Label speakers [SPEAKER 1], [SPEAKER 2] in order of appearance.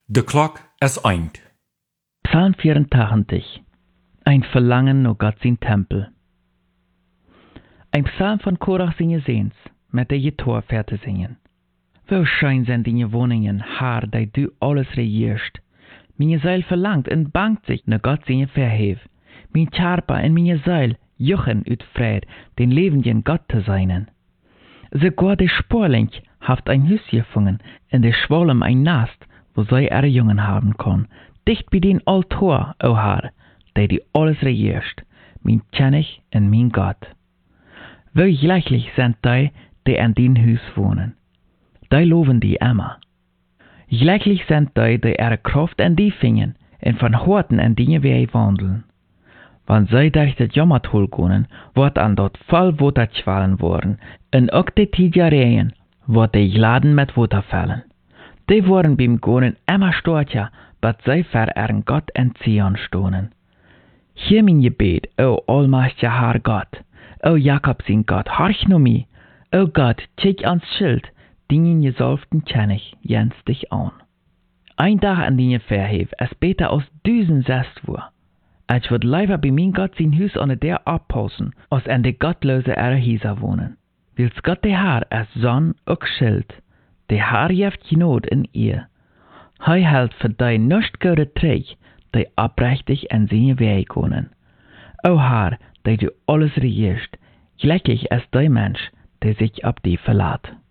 [SPEAKER 1] De klok is eind.
[SPEAKER 2] Psalm 84. Ein Verlangen nach Gott sein Tempel. Ein Psalm von Korach seine Seens, mit der je Torverte singen. Wo schön sind deine Wohnungen, Herr, die du alles regierst. Meine Seil verlangt und bangt sich nach Gott seine Verhef. Mein Körper und meine Seil juchen ut Fried, den lebenden Gott zu seinen. Sogar der Sporling haft ein Hüs gefangen, in der Schwolem ein Nast, wo sie ihre Jungen haben kann, dicht bei den Altor, o Herr, der du alles regierst, mein König und mein Gott. Wie gleichlich sind die an den Hüs wohnen. Die loben die immer. Gleichlich sind die ihre Kraft an die fingen, und von Horten an die Wege wandeln. Wenn sie durch das Jammertal gehen, wird an dort voll Wasser schwallen worden, und auch die Tigereien wird die geladen mit Wasser fallen. Die wurden beim Gehen immer stärker, bis sie für ihren Gott in Zion stohnen. Hier mein Gebet, o allmächtiger Herr Gott, o Jakob sein Gott, horch nur mich, o Gott, check ans Schild, den gesalbten König, jens dich an. Ein Tag an den Verhef ist besser als 1006 war. Ich würd lieber bei mein Gott sein Haus an der abpassen, als an der gottlose Häuser wohnen. Wils Gott der Herr ist Sonn und Schild, der Herr jeft Not in ihr. Hei hält für die nicht gute Träg, die abrechtig in seine Wege können. O Herr, der du alles regierst, glücklich ist der Mensch, der sich auf dich verlässt.